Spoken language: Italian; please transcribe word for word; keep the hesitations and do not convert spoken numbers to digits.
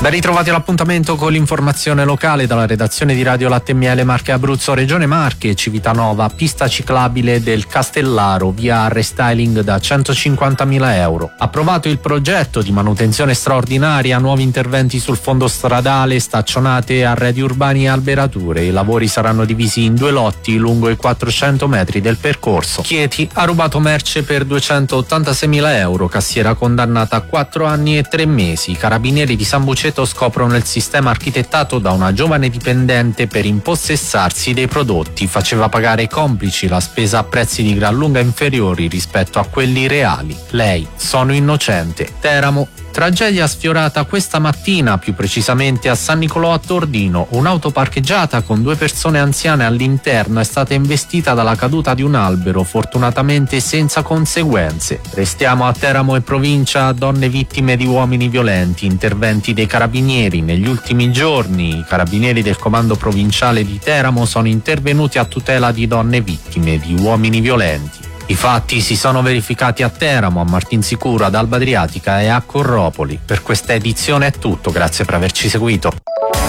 Ben ritrovati all'appuntamento con l'informazione locale dalla redazione di Radio Latte e Miele Marche Abruzzo, Regione Marche, Civitanova, pista ciclabile del Castellaro, via restyling da centocinquantamila euro. Approvato il progetto di manutenzione straordinaria, nuovi interventi sul fondo stradale, staccionate, arredi urbani e alberature. I lavori saranno divisi in due lotti lungo i quattrocento metri del percorso. Chieti ha rubato merce per duecentottantaseimila euro, cassiera condannata a quattro anni e tre mesi. I carabinieri di San Buceto scoprono il sistema architettato da una giovane dipendente per impossessarsi dei prodotti. Faceva pagare ai complici la spesa a prezzi di gran lunga inferiori rispetto a quelli reali. Lei: sono innocente. Teramo. Tragedia sfiorata questa mattina, più precisamente a San Nicolò a Tordino. Un'auto parcheggiata con due persone anziane all'interno è stata investita dalla caduta di un albero, fortunatamente senza conseguenze. Restiamo a Teramo e provincia. Donne vittime di uomini violenti, interventi dei carabinieri. Negli ultimi giorni i carabinieri del comando provinciale di Teramo sono intervenuti a tutela di donne vittime di uomini violenti. I fatti si sono verificati a Teramo, a Martinsicuro, ad Alba Adriatica e a Corropoli. Per questa edizione è tutto, grazie per averci seguito.